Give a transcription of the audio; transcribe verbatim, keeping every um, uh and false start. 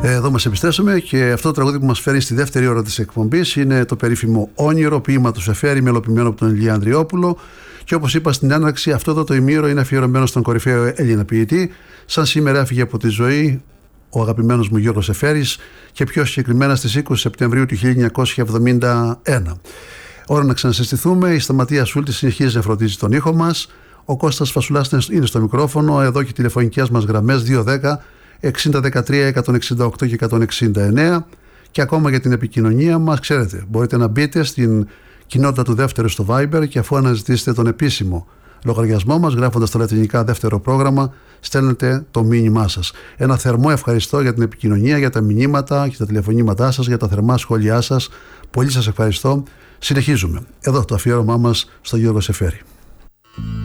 Εδώ μας επιστρέψαμε και αυτό το τραγούδι που μας φέρει στη δεύτερη ώρα της εκπομπής είναι το περίφημο Όνειρο, ποίημα του Σεφέρη, μελοποιημένο από τον Ηλία Ανδριόπουλο. Και όπως είπα στην έναρξη, αυτό το, το ημίωρο είναι αφιερωμένο στον κορυφαίο Έλληνα ποιητή. Σαν σήμερα έφυγε από τη ζωή ο αγαπημένος μου Γιώργος Σεφέρης και πιο συγκεκριμένα στις είκοσι Σεπτεμβρίου του χίλια εννιακόσια εβδομήντα ένα. Ώρα να ξανασυστηθούμε. Η Σταματία Σούλτη συνεχίζει να φροντίζει τον ήχο μας. Ο Κώστας Φασουλάς είναι στο μικρόφωνο. Εδώ και οι τηλεφωνικές μας γραμμές δύο δέκα εξήντα δεκατρία εκατόν εξήντα οκτώ και εκατόν εξήντα εννέα. Και ακόμα για την επικοινωνία μας, ξέρετε, μπορείτε να μπείτε στην κοινότητα του Δεύτερου στο Viber και αφού αναζητήσετε τον επίσημο λογαριασμό μας, γράφοντας το λατινικά δεύτερο πρόγραμμα, στέλνετε το μήνυμά σας. Ένα θερμό ευχαριστώ για την επικοινωνία, για τα μηνύματα και τα τηλεφωνήματά σας, για τα θερμά σχόλιά σας. Πολύ σας ευχαριστώ. Συνεχίζουμε. Εδώ το αφιέρωμά μας στο Γιώργο Σεφέρη.